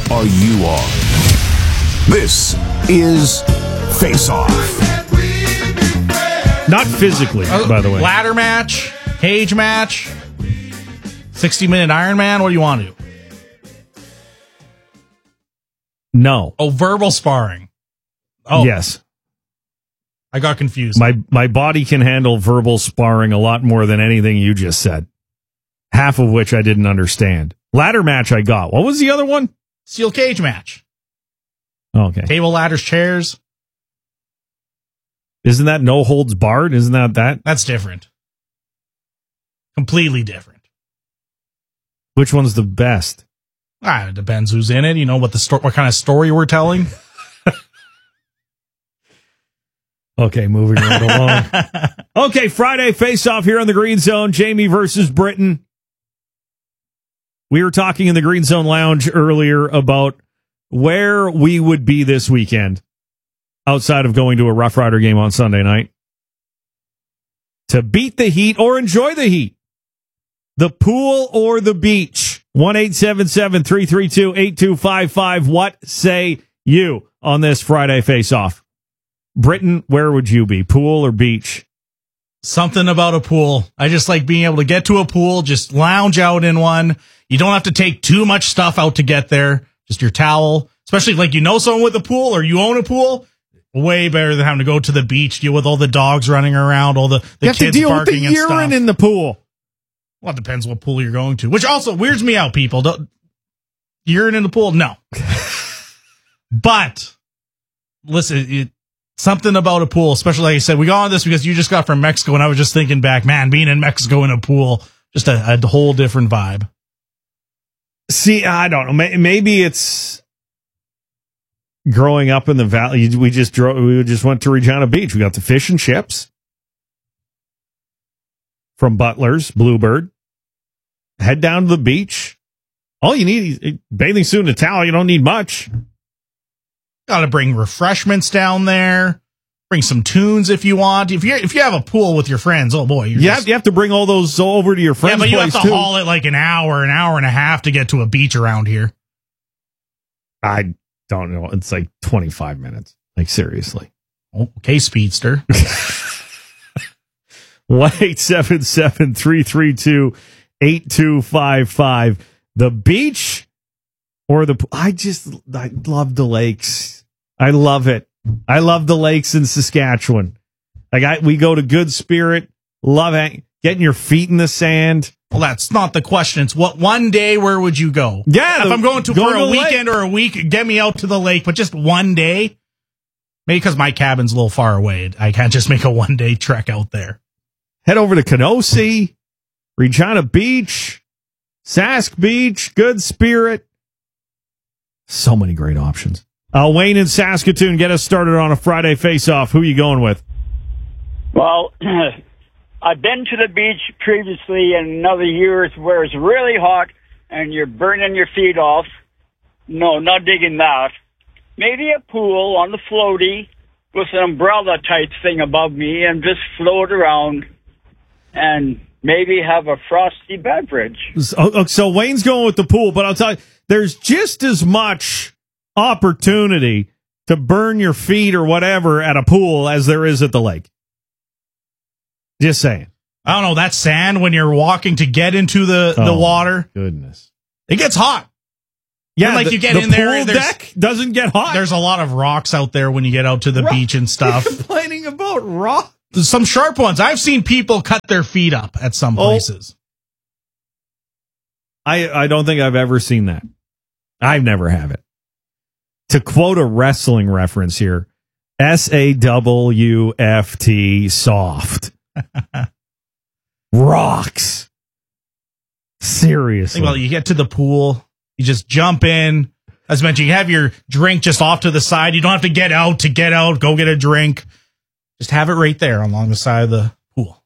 are you on? This is Face Off. Not physically, by the way. Ladder match, cage match, 60-minute Iron Man. What do you want to do? No. Oh, verbal sparring. Oh, Yes. I got confused. My body can handle verbal sparring a lot more than anything you just said. Half of which I didn't understand. Ladder match I got. What was the other one? Steel cage match. Okay. Table, ladders, chairs. Isn't that no holds barred? Isn't that? That's different. Completely different. Which one's the best? It depends who's in it. You know what kind of story we're telling. Okay, moving right along. Okay, Friday face-off here on the Green Zone. Jamie versus Britain. We were talking in the Green Zone Lounge earlier about where we would be this weekend outside of going to a Rough Rider game on Sunday night to beat the heat or enjoy the heat. The pool or the beach. 1-877-332-8255. What say you on this Friday face-off? Britain, where would you be? Pool or beach? Something about a pool. I just like being able to get to a pool, just lounge out in one. You don't have to take too much stuff out to get there. Just your towel. Especially like someone with a pool or you own a pool. Way better than having to go to the beach, deal with all the dogs running around, all the you have kids to deal barking with the and urine stuff. in the pool. Well, it depends what pool you're going to. Which also weirds me out, people. Urine in the pool? No. But, listen, something about a pool, especially like I said, we got on this because you just got from Mexico, and I was just thinking back, man, being in Mexico in a pool, just a whole different vibe. See, I don't know. Maybe it's growing up in the valley. We just went to Regina Beach. We got the fish and chips from Butler's, Bluebird. Head down to the beach. All you need is a bathing suit and a towel. You don't need much. Got to bring refreshments down there. Bring some tunes if you want. If you have a pool with your friends, oh boy, you have to bring all those over to your friends' place. Yeah, but you have to haul it like an hour and a half to get to a beach around here. I don't know. It's like 25 minutes. Like seriously. Okay, speedster. 1-877-332-8255. The beach or the... I love the lakes. I love it. I love the lakes in Saskatchewan. We go to Good Spirit. Love getting your feet in the sand. Well, that's not the question. It's what one day, where would you go? Yeah. If I'm going for a weekend or a week, get me out to the lake, but just one day. Maybe because my cabin's a little far away. I can't just make a one-day trek out there. Head over to Kenosha, Regina Beach, Sask Beach, Good Spirit. So many great options. Wayne in Saskatoon, get us started on a Friday face-off. Who are you going with? Well, I've been to the beach previously in other years where it's really hot and you're burning your feet off. No, not digging that. Maybe a pool on the floaty with an umbrella type thing above me and just float around and maybe have a frosty beverage. So Wayne's going with the pool, but I'll tell you, there's just as much opportunity to burn your feet or whatever at a pool as there is at the lake. Just saying. I don't know, that sand when you're walking to get into the water. Goodness. It gets hot. Yeah, like you get in there, the deck doesn't get hot. There's a lot of rocks out there when you get out to the beach and stuff. You're complaining about rocks? Some sharp ones. I've seen people cut their feet up at some places. I don't think I've ever seen that. I've never have it. To quote a wrestling reference here, SAWFT, soft. Rocks. Seriously. Well, you get to the pool. You just jump in. As mentioned, you have your drink just off to the side. You don't have to get out, go get a drink. Just have it right there along the side of the pool.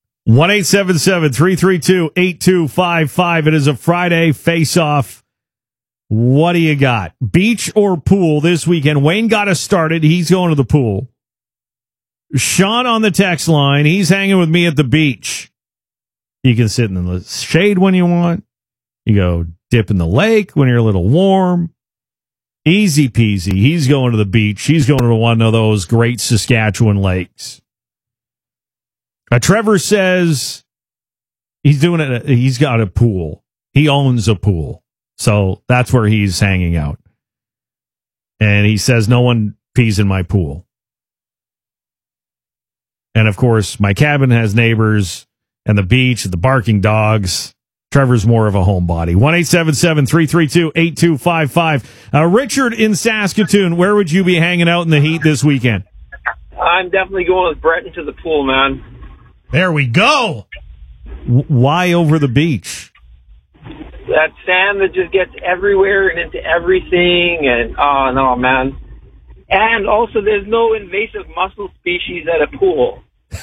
1-877-332-8255. It is a Friday face-off. What do you got? Beach or pool this weekend? Wayne got us started. He's going to the pool. Sean on the text line. He's hanging with me at the beach. You can sit in the shade when you want. You go dip in the lake when you're a little warm. Easy peasy. He's going to the beach. She's going to one of those great Saskatchewan lakes. Trevor says he's doing it. He's got a pool. He owns a pool. So that's where he's hanging out. And he says no one pees in my pool. And of course, my cabin has neighbors and the beach and the barking dogs. Trevor's more of a homebody. 1-877-332-8255. Richard in Saskatoon, where would you be hanging out in the heat this weekend? I'm definitely going with Breton to the pool, man. There we go. Why over the beach? That sand that just gets everywhere and into everything, and oh no, man. And also, there's no invasive mussel species at a pool.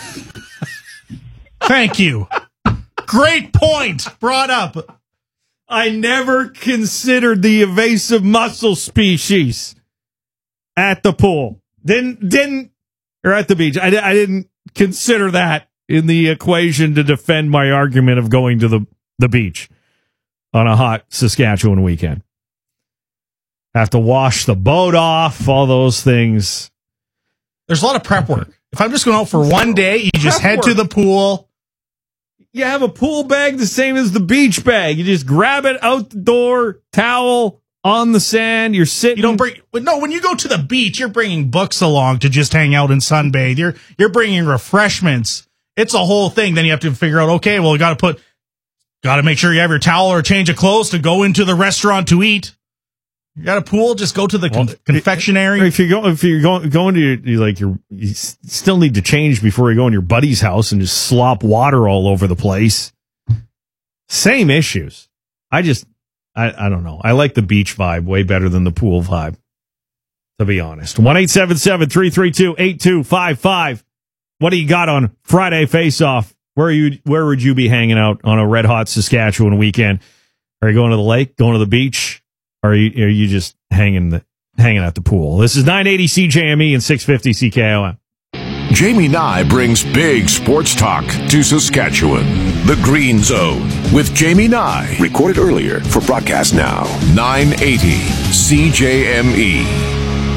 Thank you. Great point brought up. I never considered the invasive mussel species at the pool. Or at the beach. I didn't consider that in the equation to defend my argument of going to the beach on a hot Saskatchewan weekend. Have to wash the boat off, all those things. There's a lot of prep work. If I'm just going out for one day, you just head to the pool. You have a pool bag the same as the beach bag. You just grab it out the door, towel on the sand. You're sitting. You don't bring. No, when you go to the beach, you're bringing books along to just hang out and sunbathe. You're bringing refreshments. It's a whole thing. Then you have to figure out. Okay, well, you got to make sure you have your towel or change of clothes to go into the restaurant to eat. You got a pool? Just go to the confectionery. If you're going to you still need to change before you go in your buddy's house and just slop water all over the place. Same issues. I don't know. I like the beach vibe way better than the pool vibe, to be honest. 1-877-332-8255. What do you got on Friday Face-Off? Where would you be hanging out on a red hot Saskatchewan weekend? Are you going to the lake? Going to the beach? Or are you just hanging at the pool? This is 980 CJME and 650 CKOM. Jamie Nye brings big sports talk to Saskatchewan. The Green Zone with Jamie Nye. Recorded earlier for broadcast now. 980 CJME.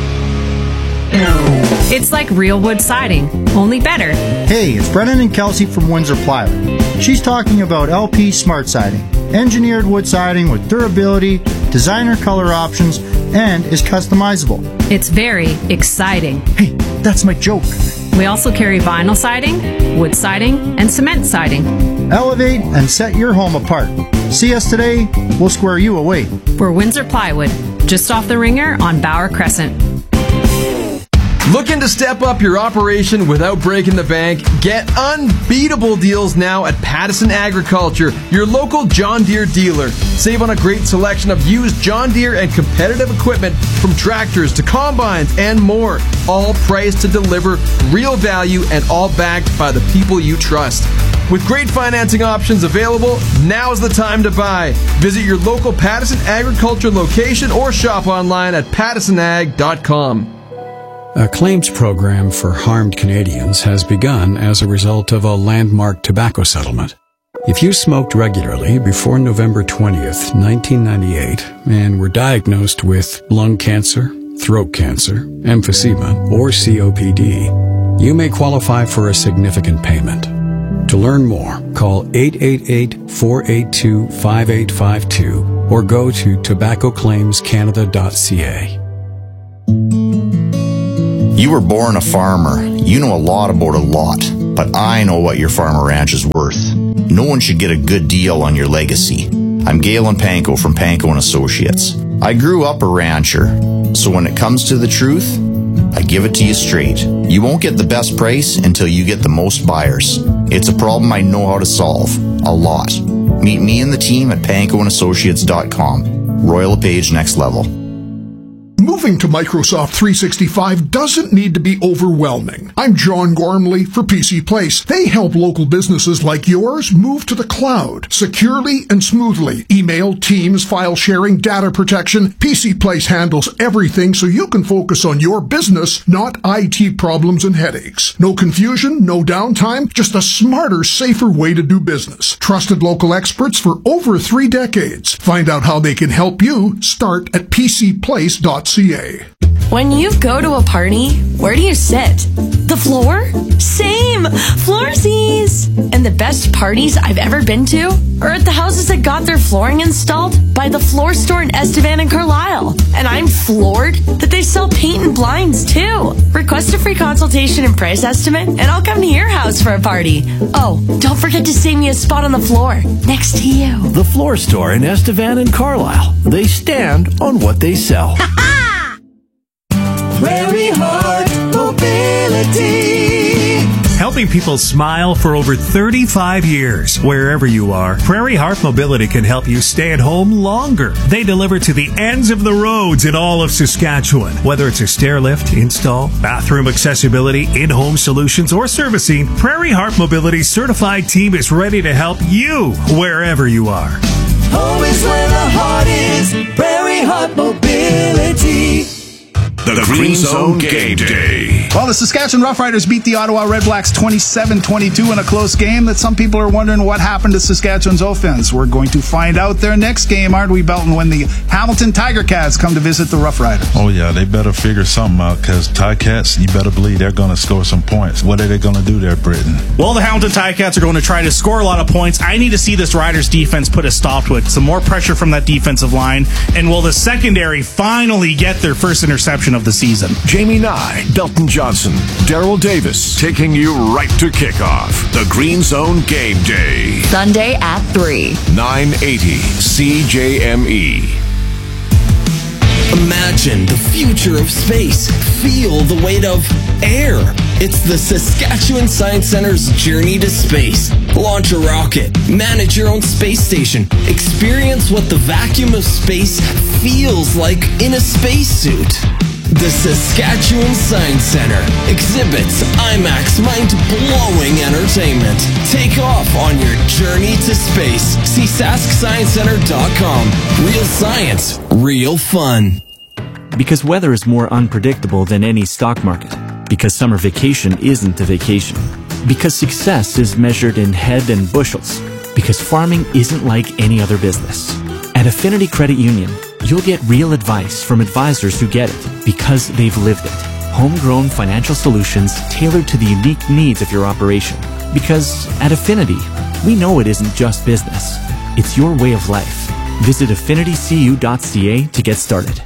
It's like real wood siding, only better. Hey, it's Brennan and Kelsey from Windsor Plywood. She's talking about LP Smart Siding. Engineered wood siding with durability, designer color options, and is customizable. It's very exciting. Hey, that's my joke. We also carry vinyl siding, wood siding, and cement siding. Elevate and set your home apart. See us today, we'll square you away. We're Windsor Plywood, just off the Ringer on Bauer Crescent. Looking to step up your operation without breaking the bank? Get unbeatable deals now at Pattison Agriculture, your local John Deere dealer. Save on a great selection of used John Deere and competitive equipment from tractors to combines and more. All priced to deliver real value and all backed by the people you trust. With great financing options available, now's the time to buy. Visit your local Pattison Agriculture location or shop online at pattisonag.com. A claims program for harmed Canadians has begun as a result of a landmark tobacco settlement. If you smoked regularly before November 20th, 1998, and were diagnosed with lung cancer, throat cancer, emphysema, or COPD, you may qualify for a significant payment. To learn more, call 888-482-5852 or go to tobaccoclaimscanada.ca. You were born a farmer. You know a lot about a lot, but I know what your farm or ranch is worth. No one should get a good deal on your legacy. I'm Galen Panko from Panko & Associates. I grew up a rancher, so when it comes to the truth, I give it to you straight. You won't get the best price until you get the most buyers. It's a problem I know how to solve. A lot. Meet me and the team at pankoandassociates.com. Royal LePage Next Level. Moving to Microsoft 365 doesn't need to be overwhelming. I'm John Gormley for PC Place. They help local businesses like yours move to the cloud securely and smoothly. Email, Teams, file sharing, data protection. PC Place handles everything so you can focus on your business, not IT problems and headaches. No confusion, no downtime, just a smarter, safer way to do business. Trusted local experts for over 3 decades. Find out how they can help you. Start at pcplace.ca. When you go to a party, where do you sit? The floor? Same! Floorsies! And the best parties I've ever been to are at the houses that got their flooring installed by the Floor Store in Estevan and Carlisle. And I'm floored that they sell paint and blinds too. Request a free consultation and price estimate, and I'll come to your house for a party. Oh, don't forget to save me a spot on the floor next to you. The Floor Store in Estevan and Carlisle. They stand on what they sell. Prairie Heart Mobility. Helping people smile for over 35 years. Wherever you are, Prairie Heart Mobility can help you stay at home longer. They deliver to the ends of the roads in all of Saskatchewan. Whether it's a stair lift, install, bathroom accessibility, in-home solutions, or servicing, Prairie Heart Mobility's certified team is ready to help you wherever you are. Home is where the heart is. Prairie Heart Mobility. The Green Zone Game Day. Well, the Saskatchewan Roughriders beat the Ottawa Redblacks 27-22 in a close game that some people are wondering what happened to Saskatchewan's offense. We're going to find out their next game, aren't we, Belton, when the Hamilton Tiger Cats come to visit the Roughriders? Oh, yeah, they better figure something out because Ticats, you better believe they're going to score some points. What are they going to do there, Britain? Well, the Hamilton Ticats are going to try to score a lot of points. I need to see this Riders defense put a stop to it. Some more pressure from that defensive line. And will the secondary finally get their first interception of the season? Jamie Nye, Belton Johnson, Daryl Davis, taking you right to kickoff. The Green Zone Game Day. Sunday at 3. 980 CJME. Imagine the future of space. Feel the weight of air. It's the Saskatchewan Science Center's Journey to Space. Launch a rocket. Manage your own space station. Experience what the vacuum of space feels like in a spacesuit. The Saskatchewan Science Center exhibits IMAX mind-blowing entertainment. Take off on your journey to space. See SaskScienceCenter.com. Real science, real fun. Because weather is more unpredictable than any stock market. Because summer vacation isn't a vacation. Because success is measured in head and bushels. Because farming isn't like any other business. At Affinity Credit Union, you'll get real advice from advisors who get it because they've lived it. Homegrown financial solutions tailored to the unique needs of your operation. Because at Affinity, we know it isn't just business. It's your way of life. Visit affinitycu.ca to get started.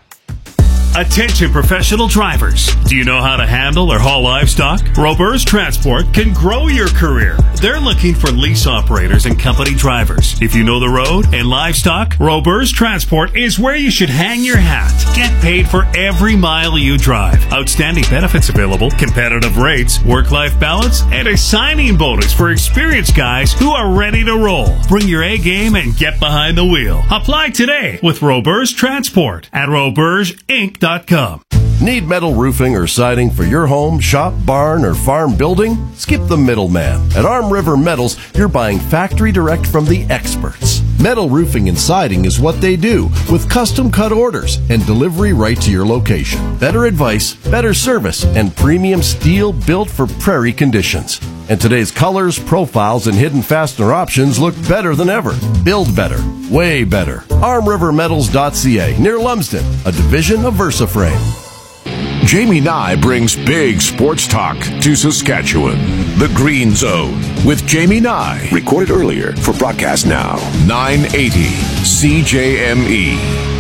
Attention professional drivers. Do you know how to handle or haul livestock? Roberts Transport can grow your career. They're looking for lease operators and company drivers. If you know the road and livestock, Roberts Transport is where you should hang your hat. Get paid for every mile you drive. Outstanding benefits available, competitive rates, work-life balance, and a signing bonus for experienced guys who are ready to roll. Bring your A game and get behind the wheel. Apply today with Roberts Transport at robertsinc.com. Need metal roofing or siding for your home, shop, barn, or farm building? Skip the middleman. At Arm River Metals, you're buying factory direct from the experts. Metal roofing and siding is what they do, with custom cut orders and delivery right to your location. Better advice, better service, and premium steel built for prairie conditions. And today's colors, profiles, and hidden fastener options look better than ever. Build better. Way better. ArmRiverMetals.ca, near Lumsden, a division of VersaFrame. Jamie Nye brings big sports talk to Saskatchewan. The Green Zone with Jamie Nye. Recorded earlier for broadcast now. 980 CJME.